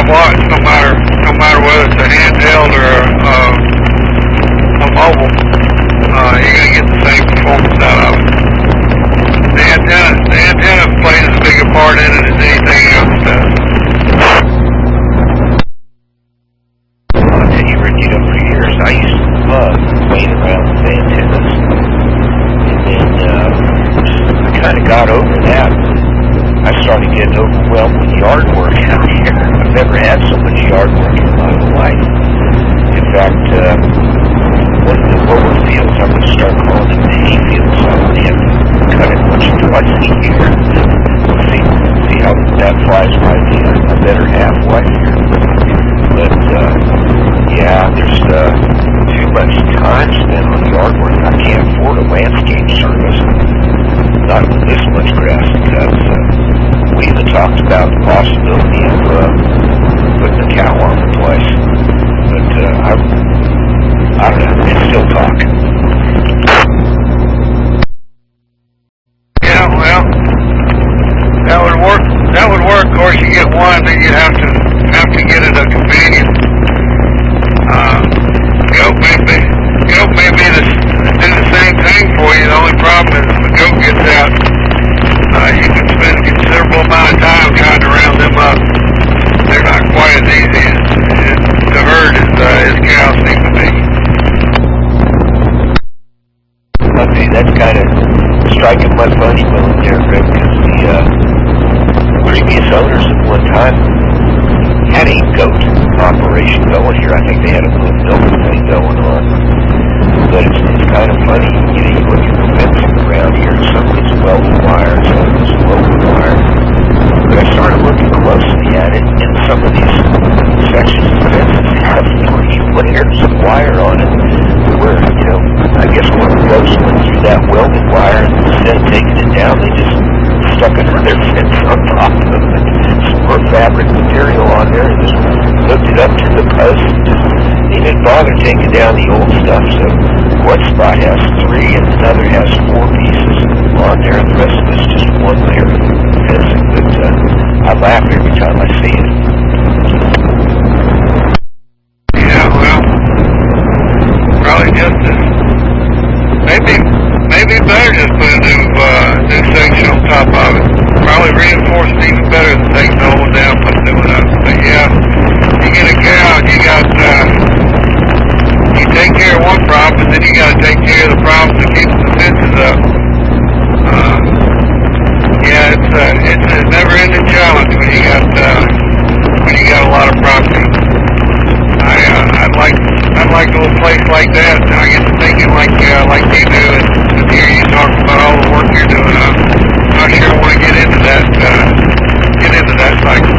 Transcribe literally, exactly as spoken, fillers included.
watch, no matter no matter whether it's a handheld or a, uh, a mobile. Uh, you're going to get the same performance out of it. The antenna, the antenna plays as big a part in it as anything else does. I'll tell you, Rick, you know, for years I used to love playing around with antennas, and then uh, I kind of got over that. I started getting overwhelmed with yard work out here. I've never had so much yard work in my life. In fact, uh, one of the lower fields, I'm going to start calling it the hay field, so I'm going to have to cut it much twice a year. See, see how that flies by the uh, a better half-life here. But, uh, yeah, there's uh, too much time spent on yard work. I can't afford a landscape service, not with this much grass to cut. So we even talked about the possibility of uh, putting a cow on the place. But uh, I, I don't know, it's still talk. Yeah, well, that would work. That would work. Of course, you get one, then you have to have to get it a companion. Uh, goat may be, goat may be the, do the same thing for you. The only problem is if the goat gets out, uh, you can spend a considerable amount of time trying to round them up. They're not quite as easy as, as to herd as, uh, as cows seem to be. Okay, that's kind of striking my funny bone there, Rick, because the uh, previous owners at one time had a goat operation going here. I think they had a little milking thing going on. But it's, it's kind of funny, you know, you look at the fencing around here, and some of it's welded wire, some of it's local wire. But I started looking closely at it, and some of these sections of fences have three layers of wire on it, where, you know, I guess one of the goats went through that welded wire, and instead of taking it down, they just stuck another fence on top of it. Some more fabric material on there, and just hooked it up to the post, and just, they didn't bother taking down the old stuff, so one spot has three, and another has four pieces on there, and the rest of it's just one layer of fencing. But uh, I laugh every time I see it. Yeah, well, probably just as, maybe, maybe better just put a new, uh, new section on top of it. Probably reinforce it even better than taking the old down, put a new one up. But yeah, you get a cow, you got, uh, you take care of one problem, but then you got to take care of the problem that keeps the fences up. Uh, yeah, it's a, it's a never-ending challenge when you got, uh, when you got a lot of property. I, uh, I'd like, I'd like a little place like that. And I get to thinking like, uh, like you do, and to hear you talk about all the work you're doing. I'm not sure I want to get into that, uh, get into that cycle.